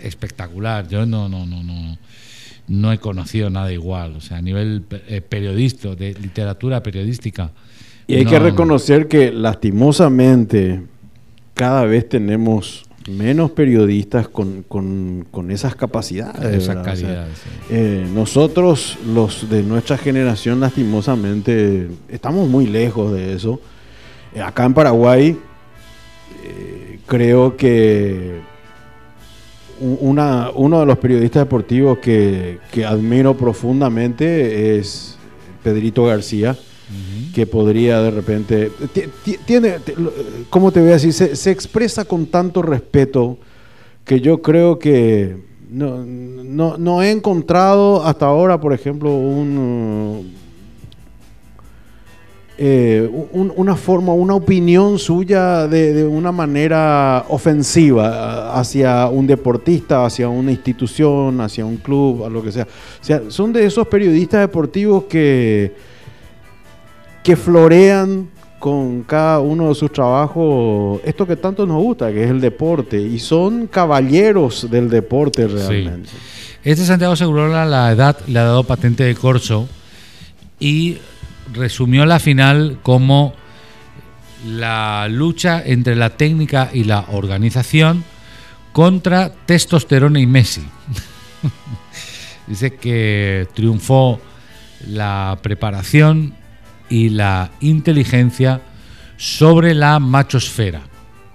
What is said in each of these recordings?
espectacular. Yo no he conocido nada igual. O sea, a nivel periodístico, de literatura periodística. Y hay que reconocer que lastimosamente cada vez tenemos menos periodistas con esas capacidades. Esa calidad, o sea, nosotros, los de nuestra generación, lastimosamente, estamos muy lejos de eso. Acá en Paraguay, creo que uno de los periodistas deportivos que admiro profundamente es Pedrito García, que podría de repente tiene, ¿cómo te voy a decir? Se expresa con tanto respeto que yo creo que no he encontrado hasta ahora, por ejemplo, una forma, una opinión suya de una manera ofensiva hacia un deportista, hacia una institución, hacia un club, a lo que sea. O sea, son de esos periodistas deportivos que florean con cada uno de sus trabajos esto que tanto nos gusta, que es el deporte, y son caballeros del deporte realmente. Sí. Santiago Segurola la edad le ha dado patente de corso y resumió la final como la lucha entre la técnica y la organización contra testosterona y Messi. Dice que triunfó la preparación y la inteligencia sobre la machosfera.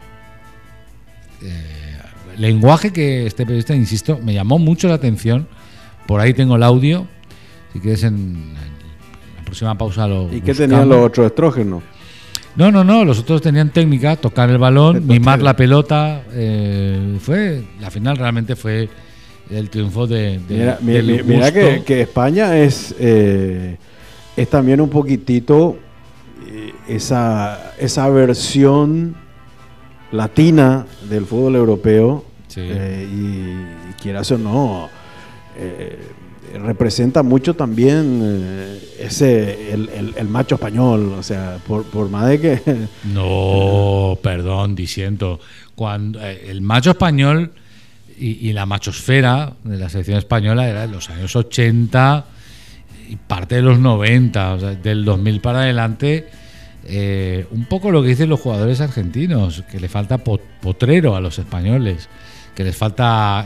Lenguaje que este periodista, insisto, me llamó mucho la atención. Por ahí tengo el audio. Si quieres, en la próxima pausa lo ¿Y qué buscamos. tenían los otros estrógenos? No, los otros tenían técnica, tocar el balón, mimar la pelota. La final realmente fue el triunfo de mira que España es también un poquitito esa versión latina del fútbol europeo. Sí. Y quieras o no, representa mucho también el macho español. O sea, por más de que... No, perdón, diciendo. Cuando el macho español y la machosfera de la selección española era en los años 80 y parte de los 90, o sea, del 2000 para adelante, un poco lo que dicen los jugadores argentinos, que le falta potrero a los españoles, que les falta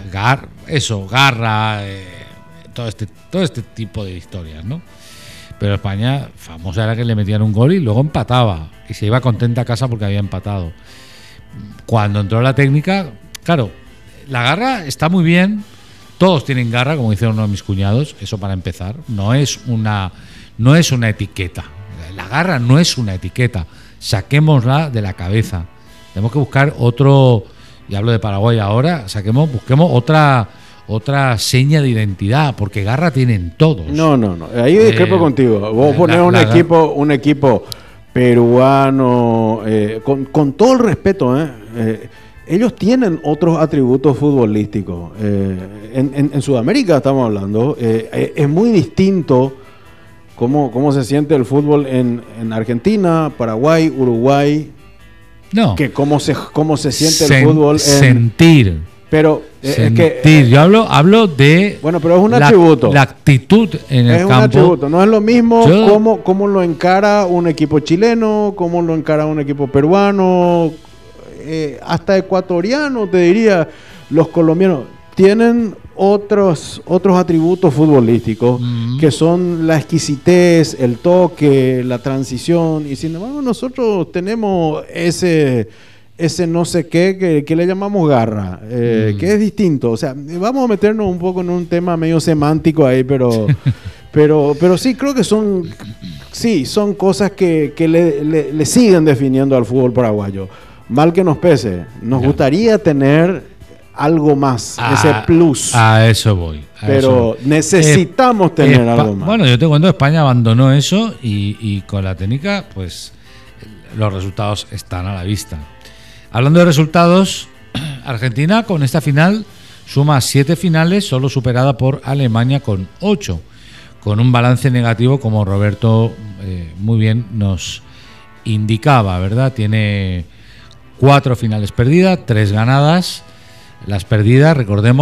garra, todo este tipo de historias, ¿no? Pero España, famosa era que le metían un gol y luego empataba, y se iba contenta a casa porque había empatado. Cuando entró la técnica, claro, la garra está muy bien. Todos tienen garra, como dice uno de mis cuñados, eso para empezar. No es una etiqueta. La garra no es una etiqueta. Saquémosla de la cabeza. Tenemos que buscar otro, y hablo de Paraguay ahora, busquemos otra seña de identidad, porque garra tienen todos. No. Ahí discrepo contigo. Vos ponés un equipo peruano, con todo el respeto, ellos tienen otros atributos futbolísticos. En Sudamérica estamos hablando. Es muy distinto cómo se siente el fútbol en Argentina, Paraguay, Uruguay. No. Que cómo se siente el fútbol en... Sentir. Pero sentir. Es que, yo hablo de... Bueno, pero es un atributo. La actitud en el campo. Es un atributo. No es lo mismo cómo lo encara un equipo chileno, cómo lo encara un equipo peruano... hasta ecuatoriano, te diría. Los colombianos tienen otros atributos futbolísticos que son la exquisitez, el toque, la transición, y sin embargo nosotros tenemos ese no sé qué que le llamamos garra, que es distinto. O sea, vamos a meternos un poco en un tema medio semántico ahí, pero sí, creo que son cosas que le siguen definiendo al fútbol paraguayo. Mal que nos pese, nos gustaría tener algo más, ese plus. A eso voy. Pero necesitamos tener algo más. Bueno, yo te cuento, España abandonó eso y con la técnica, pues los resultados están a la vista. Hablando de resultados, Argentina con esta final suma 7 finales, solo superada por Alemania con 8, con un balance negativo, como Roberto muy bien nos indicaba, ¿verdad? Tiene 4 finales perdidas, 3 ganadas. Las perdidas, recordemos,